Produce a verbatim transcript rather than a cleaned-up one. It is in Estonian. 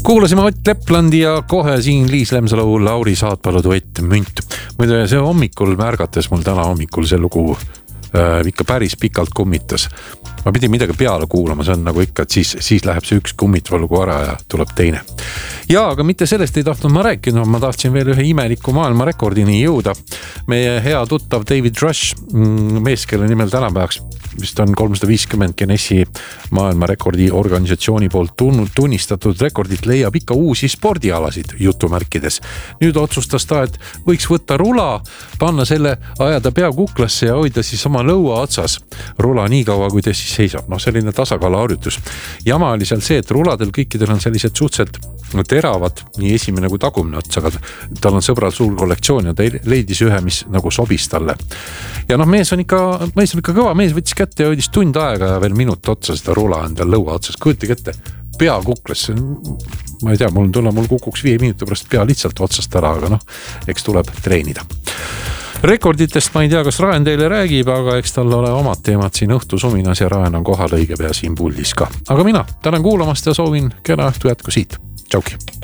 Kuulasime Ott Leplandi ja kohe siin Liis Lemsalu, Lauri Saatpalu duett Münt. Muide, see hommikul märgates mul täna hommikul see lugu äh, ikka päris pikalt kummitas. Ma pidin midagi peale kuulama, see on nagu ikka, et siis, siis läheb see üks kummitva lugu ära ja tuleb teine. Ja, aga mitte sellest ei tahtnud ma rääkida, ma tahtsin veel ühe imeliku maailma rekordini jõuda. Meie hea tuttav David Rush, mees, kelle nimel tänapäevaks vist on kolmsada viiskümmend Guinessi maailma rekordi organisatsiooni poolt tunnistatud rekordit leiab ikka uusi spordialasid jutumärkides. Nüüd otsustas ta, et võiks võtta rula, panna selle, ajada pea kuklasse ja hoida siis oma lõua otsas rula nii kaua, kui ta siis seisab. No selline tasakaalu harjutus. Jama oli seal see, et ruladel kõikidel on sellised suhteliselt teravad, nii esimene kui tagumine ots, aga tal on sõbral suur kollektsioon ja ta leidis ühe, mis nagu sobis talle. Ja noh, mees on ikka, mees on ikka kõva, mees võttis kätte ja hoidis tund aega ja veel minut otsa seda rula endal lõua otsas. Kujutage ette, pea kukles. Ma ei tea, mul tunne, mul kukuks viie minuti pärast pea lihtsalt otsast ära, aga noh, eks tuleb treenida. Rekorditest ma ei tea, kas Raen teile räägib, aga eks tal ole omad teemad siin õhtu suminas ja Raen on kohal õige pea siin puldis ka. Aga mina tänan kuulamast ja soovin kena õhtu jätku siit. Tšauki!